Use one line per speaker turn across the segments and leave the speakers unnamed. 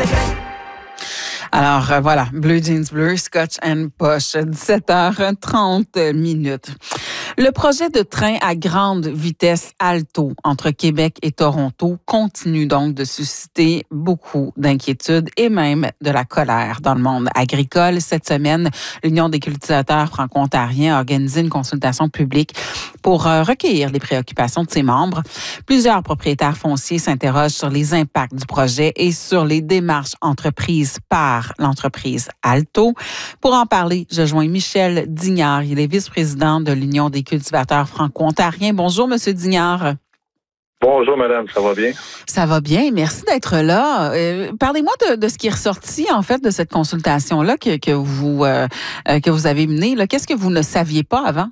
Alors, voilà, Bleu Jeans Bleu, Scotch and Posh, 17h30 minutes. Le projet de train à grande vitesse Alto entre Québec et Toronto continue donc de susciter beaucoup d'inquiétudes et même de la colère dans le monde agricole. Cette semaine, l'Union des cultivateurs franco-ontariens a organisé une consultation publique pour recueillir les préoccupations de ses membres. Plusieurs propriétaires fonciers s'interrogent sur les impacts du projet et sur les démarches entreprises par l'entreprise Alto. Pour en parler, je joins Michel Dignard. Il est vice-président de l'Union des cultivateurs franco-ontariens. Bonjour, Monsieur Dignard.
Bonjour, madame. Ça va bien?
Ça va bien. Merci d'être là. Parlez-moi de ce qui est ressorti, en fait, de cette consultation-là que vous avez menée. Qu'est-ce que vous ne saviez pas avant?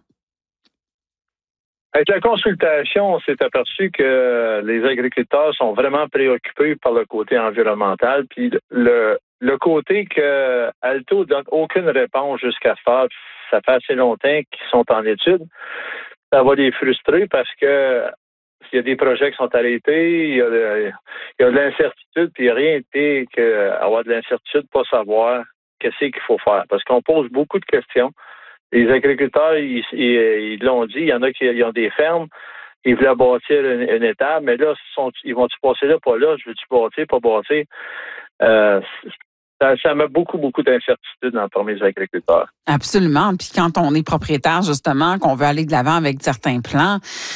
Avec la consultation, on s'est aperçu que les agriculteurs sont vraiment préoccupés par le côté environnemental. Puis le côté que Alto donne aucune réponse jusqu'à faire, ça fait assez longtemps qu'ils sont en études. Ça va les frustrer parce que il y a des projets qui sont arrêtés, il y a de l'incertitude, puis rien de pire qu'avoir de l'incertitude, pas savoir qu'est-ce qu'il faut faire. Parce qu'on pose beaucoup de questions. Les agriculteurs, ils l'ont dit, il y en a qui ont des fermes, ils voulaient bâtir une étable, mais là, ils vont-tu passer là, pas là, je veux-tu bâtir, pas bâtir? Ça met beaucoup d'incertitudes parmi les agriculteurs.
Absolument. Puis quand on est propriétaire, justement, qu'on veut aller de l'avant avec certains plans,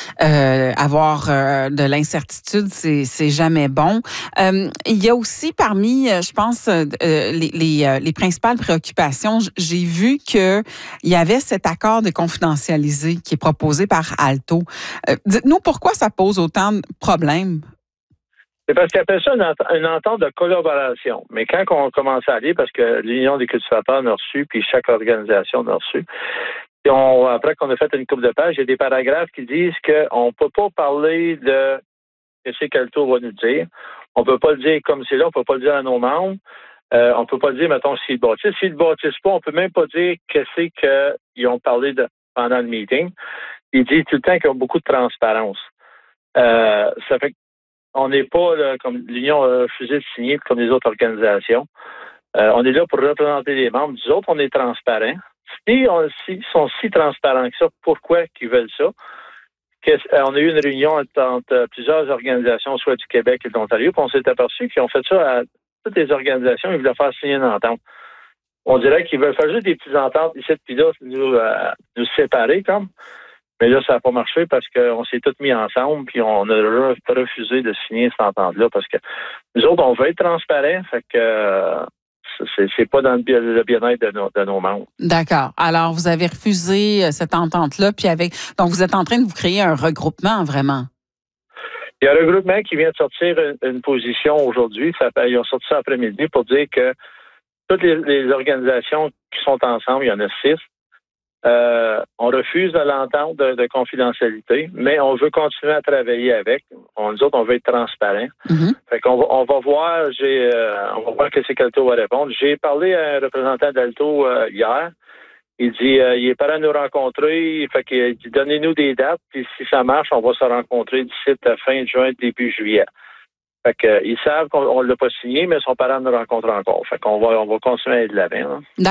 avoir de l'incertitude, c'est jamais bon. Il y a aussi parmi, je pense, les principales préoccupations, j'ai vu qu'il y avait cet accord de confidentialité qui est proposé par Alto. Dites-nous pourquoi ça pose autant de problèmes.
C'est parce qu'ils appellent ça une entente de collaboration. Mais quand on commence à aller, parce que l'Union des cultivateurs en a reçu, puis chaque organisation en a reçu, et après qu'on a fait une couple de pages, il y a des paragraphes qui disent qu'on ne peut pas parler de ce qu'Alto va nous dire. On ne peut pas le dire comme c'est là, on ne peut pas le dire à nos membres. On ne peut pas le dire, mettons, s'ils le bâtissent. S'ils ne le bâtissent pas, on ne peut même pas dire qu'est-ce qu'ils ont parlé pendant le meeting. Ils disent tout le temps qu'ils ont beaucoup de transparence. Ça fait on n'est pas, là, comme l'Union a refusé de signer comme les autres organisations. On est là pour représenter les membres. Nous autres, on est transparents. Si ils sont si transparents que ça, pourquoi ils veulent ça? On a eu une réunion entre plusieurs organisations, soit du Québec et de l'Ontario, puis on s'est aperçu qu'ils ont fait ça à toutes les organisations. Ils voulaient faire signer une entente. On dirait qu'ils veulent faire juste des petites ententes ici puis là, nous séparer comme. Mais là, ça n'a pas marché parce qu'on s'est tous mis ensemble puis on a refusé de signer cette entente-là parce que nous autres, on veut être transparents, fait que c'est pas dans le bien-être de nos membres.
D'accord. Alors, vous avez refusé cette entente-là, puis donc vous êtes en train de vous créer un regroupement, vraiment.
Il y a un regroupement qui vient de sortir une position aujourd'hui. Ils ont sorti ça après-midi pour dire que toutes les organisations qui sont ensemble, il y en a 6, on refuse de l'entente de confidentialité, mais on veut continuer à travailler avec. Nous autres, on veut être transparents.
Mm-hmm.
Fait qu'on on va voir, on va voir qu'est-ce qu'Alto va répondre. J'ai parlé à un représentant d'Alto hier. Il dit, il est prêt à nous rencontrer. Fait qu'il dit, donnez-nous des dates, puis si ça marche, on va se rencontrer d'ici à fin juin, début juillet. Fait que, ils savent qu'on ne l'a pas signé, mais ils sont prêts à nous rencontrer encore. Fait qu'on va continuer à aller de l'avant.